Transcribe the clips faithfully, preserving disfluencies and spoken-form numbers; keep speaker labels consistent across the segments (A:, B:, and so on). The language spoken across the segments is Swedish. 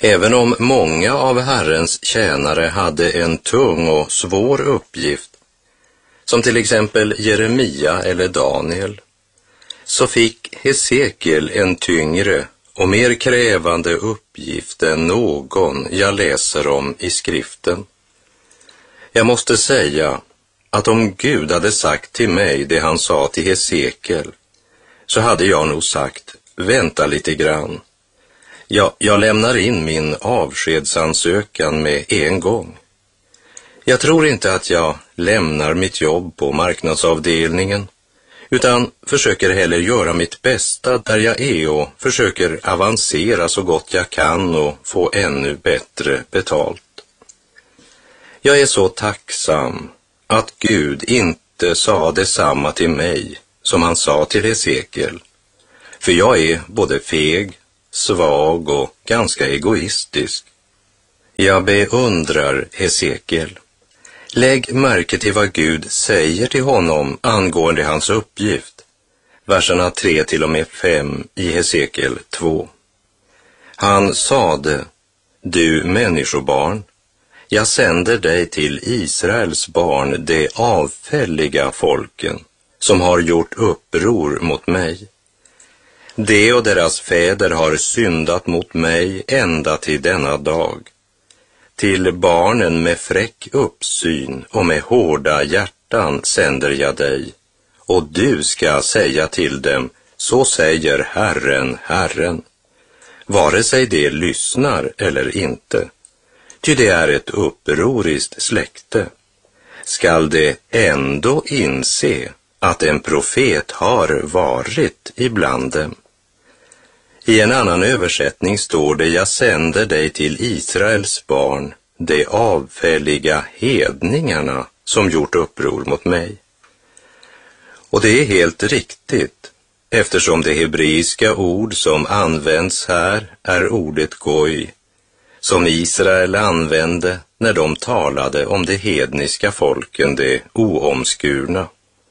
A: Även om många av Herrens tjänare hade en tung och svår uppgift, som till exempel Jeremia eller Daniel, så fick Hesekiel en tyngre och mer krävande uppgift än någon jag läser om i skriften. Jag måste säga att om Gud hade sagt till mig det han sa till Hesekiel, så hade jag nog sagt, vänta lite grann. Ja, jag lämnar in min avskedsansökan med en gång. Jag tror inte att jag lämnar mitt jobb på marknadsavdelningen, utan försöker heller göra mitt bästa där jag är och försöker avancera så gott jag kan och få ännu bättre betalt. Jag är så tacksam att Gud inte sa detsamma till mig som han sa till Hesekiel, för jag är både feg, svag och ganska egoistisk. Jag beundrar Hesekiel. Lägg märke till vad Gud säger till honom angående hans uppgift. Verserna tre till och med fem i Hesekiel två. Han sade, du människobarn, jag sänder dig till Israels barn, de avfälliga folken, som har gjort uppror mot mig. De och deras fäder har syndat mot mig ända till denna dag. Till barnen med fräck uppsyn och med hårda hjärtan sänder jag dig, och du ska säga till dem, så säger Herren, Herren, vare sig de lyssnar eller inte, ty det är ett upproriskt släkte. Skall de ändå inse att en profet har varit ibland dem? I en annan översättning står det, jag sänder dig till Israels barn, de avfälliga hedningarna som gjort uppror mot mig. Och det är helt riktigt, eftersom det hebreiska ord som används här är ordet goj, som Israel använde när de talade om de hedniska folken, de oomskurna.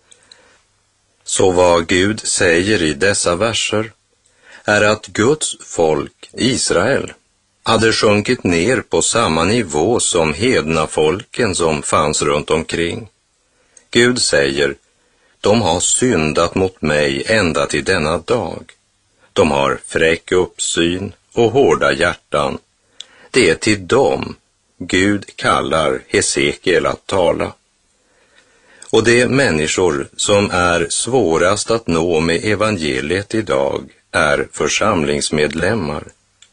A: Så vad Gud säger i dessa verser är att Guds folk, Israel, hade sjunkit ner på samma nivå som hedna folken som fanns runt omkring. Gud säger, de har syndat mot mig ända till denna dag. De har fräck uppsyn och hårda hjärtan. Det är till dem Gud kallar Hesekiel att tala. Och de människor som är svårast att nå med evangeliet idag är församlingsmedlemmar.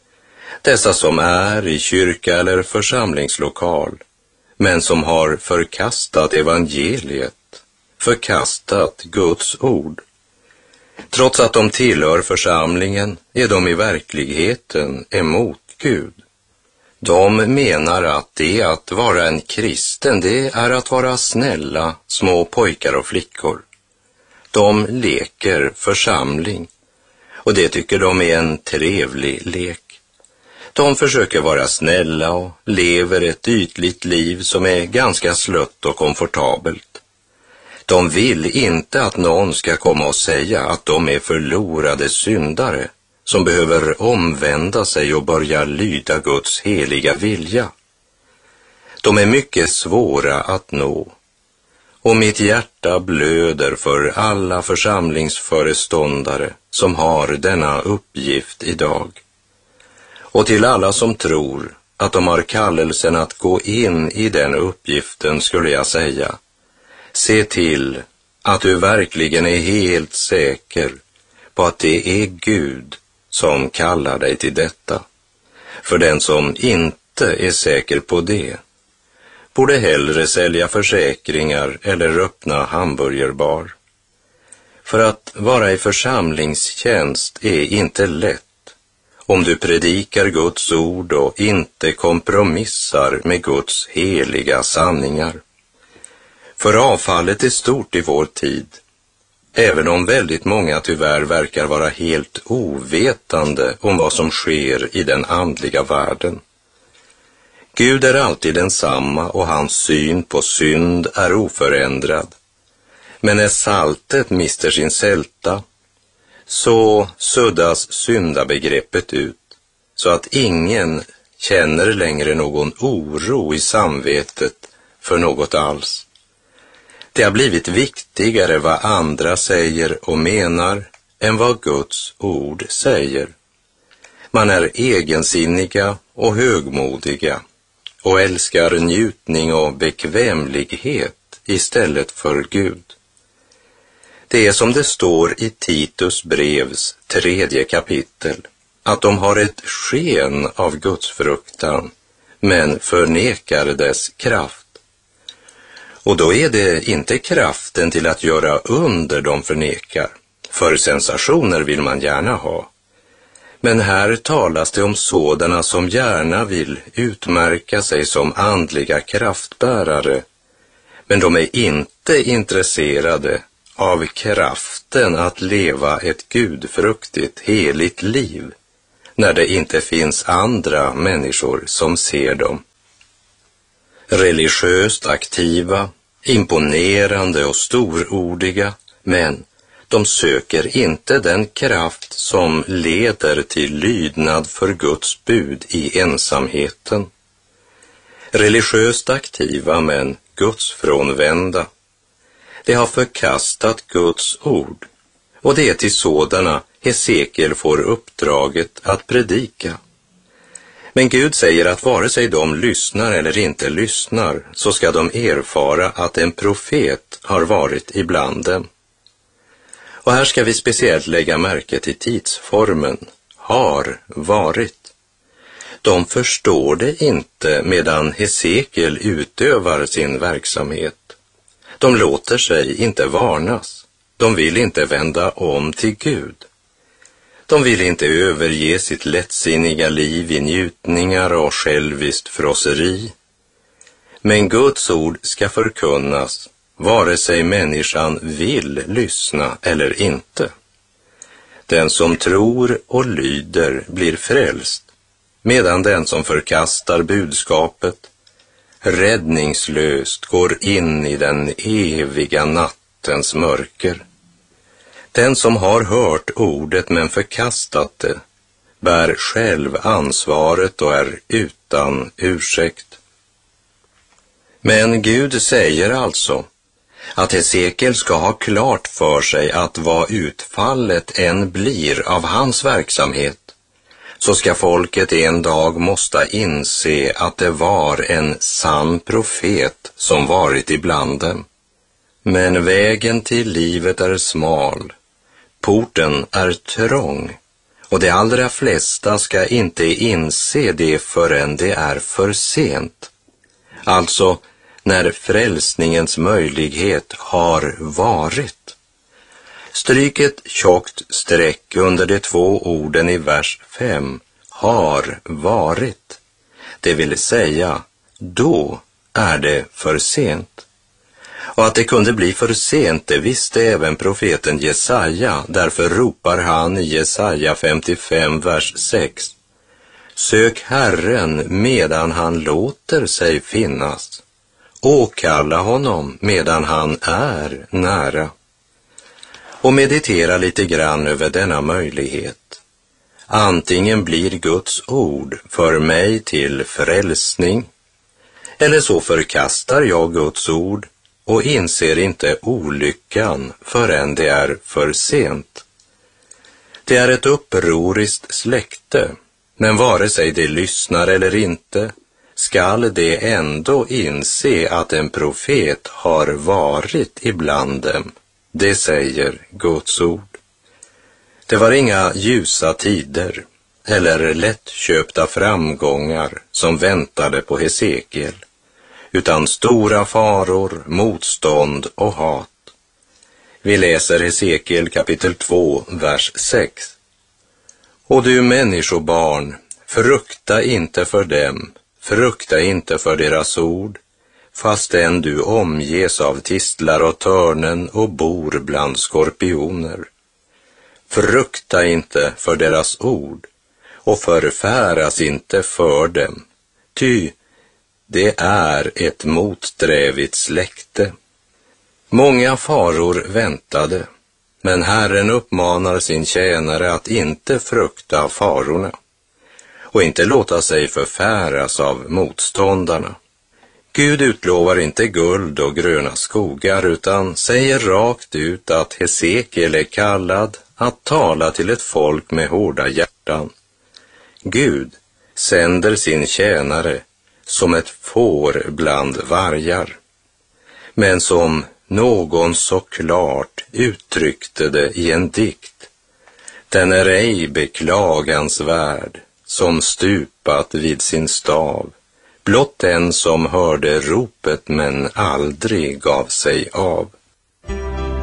A: Dessa som är i kyrka eller församlingslokal, men som har förkastat evangeliet, förkastat Guds ord. Trots att de tillhör församlingen är de i verkligheten emot Gud. De menar att det att vara en kristen, det är att vara snälla små pojkar och flickor. De leker församling, och det tycker de är en trevlig lek. De försöker vara snälla och lever ett ytligt liv som är ganska slött och komfortabelt. De vill inte att någon ska komma och säga att de är förlorade syndare som behöver omvända sig och börja lyda Guds heliga vilja. De är mycket svåra att nå, och mitt hjärta blöder för alla församlingsföreståndare som har denna uppgift idag. Och till alla som tror att de har kallelsen att gå in i den uppgiften skulle jag säga, se till att du verkligen är helt säker på att det är Gud som kallar dig till detta. För den som inte är säker på det borde hellre sälja försäkringar eller öppna hamburgerbar. För att vara i församlingstjänst är inte lätt om du predikar Guds ord och inte kompromissar med Guds heliga sanningar. För avfallet är stort i vår tid, även om väldigt många tyvärr verkar vara helt ovetande om vad som sker i den andliga världen. Gud är alltid densamma och hans syn på synd är oförändrad. Men när saltet mister sin sälta, så suddas syndabegreppet ut, så att ingen känner längre någon oro i samvetet för något alls. Det har blivit viktigare vad andra säger och menar än vad Guds ord säger. Man är egensinniga och högmodiga och älskar njutning och bekvämlighet istället för Gud. Det är som det står i Titus brevs tredje kapitel, att de har ett sken av Guds fruktan, men förnekar dess kraft. Och då är det inte kraften till att göra under de förnekar, för sensationer vill man gärna ha. Men här talas det om sådana som gärna vill utmärka sig som andliga kraftbärare, men de är inte intresserade av kraften att leva ett gudfruktigt, heligt liv, när det inte finns andra människor som ser dem. Religiöst aktiva, imponerande och storordiga, men de söker inte den kraft som leder till lydnad för Guds bud i ensamheten. Religiöst aktiva men gudsfrånvända. De har förkastat Guds ord, och det är till sådana Hesekiel får uppdraget att predika. Men Gud säger att vare sig de lyssnar eller inte lyssnar, så ska de erfara att en profet har varit ibland dem. Och här ska vi speciellt lägga märke till tidsformen, har varit. De förstår det inte medan Hesekiel utövar sin verksamhet. De låter sig inte varnas. De vill inte vända om till Gud. De vill inte överge sitt lättsinniga liv i njutningar och själviskt frosseri. Men Guds ord ska förkunnas, vare sig människan vill lyssna eller inte. Den som tror och lyder blir frälst, medan den som förkastar budskapet räddningslöst går in i den eviga nattens mörker. Den som har hört ordet men förkastat det bär själv ansvaret och är utan ursäkt. Men Gud säger alltså att Hesekiel ska ha klart för sig att vad utfallet än blir av hans verksamhet, så ska folket en dag måste inse att det var en sann profet som varit ibland dem. Men vägen till livet är smal, porten är trång, och de allra flesta ska inte inse det förrän det är för sent. Alltså när frälsningens möjlighet har varit. Stryk ett tjockt streck under de två orden i vers fem, har varit. Det vill säga, då är det för sent. Och att det kunde bli för sent, det visste även profeten Jesaja. Därför ropar han i Jesaja femtiofem, vers sex. Sök Herren medan han låter sig finnas. Åkalla honom medan han är nära. Och meditera lite grann över denna möjlighet. Antingen blir Guds ord för mig till frälsning, eller så förkastar jag Guds ord och inser inte olyckan förrän det är för sent. Det är ett upproriskt släkte, men vare sig de lyssnar eller inte, skall de ändå inse att en profet har varit ibland dem. Det säger Guds ord. Det var inga ljusa tider eller lättköpta framgångar som väntade på Hesekiel, utan stora faror, motstånd och hat. Vi läser Hesekiel kapitel två, vers sex. Och du människobarn, frukta inte för dem, frukta inte för deras ord, fastän du omges av tistlar och törnen och bor bland skorpioner. Frukta inte för deras ord och förfäras inte för dem, ty det är ett motsträvigt släkte. Många faror väntade, men Herren uppmanar sin tjänare att inte frukta farorna. och inte låta sig förfäras av motståndarna. Gud utlovar inte guld och gröna skogar utan säger rakt ut att Hesekiel är kallad att tala till ett folk med hårda hjärtan. Gud sänder sin tjänare som ett får bland vargar. Men som någon så klart uttryckte det i en dikt: den är ej beklagansvärd som stupat vid sin stav, blott den som hörde ropet men aldrig gav sig av.